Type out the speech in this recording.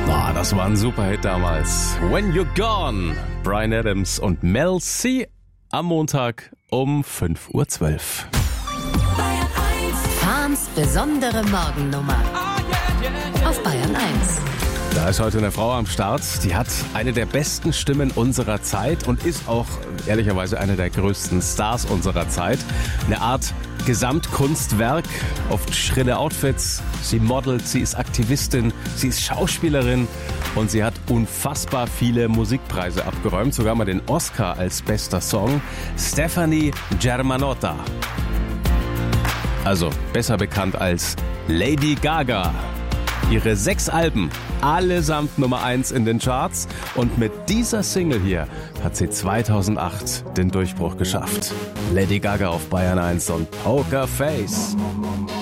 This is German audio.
Ah, das war ein Superhit damals. When You're Gone, Bryan Adams und Mel C. am Montag um 5:12 Uhr. Fahns besondere Morgennummer auf Bayern 1. Da ist heute eine Frau am Start, die hat eine der besten Stimmen unserer Zeit und ist auch ehrlicherweise eine der größten Stars unserer Zeit. Eine Art Gesamtkunstwerk, oft schrille Outfits, sie modelt, sie ist Aktivistin, sie ist Schauspielerin und sie hat unfassbar viele Musikpreise abgeräumt, sogar mal den Oscar als bester Song. Stefani Germanotta. Also besser bekannt als Lady Gaga. Ihre 6 Alben, allesamt Nummer 1 in den Charts. Und mit dieser Single hier hat sie 2008 den Durchbruch geschafft. Lady Gaga auf Bayern 1 und Poker Face.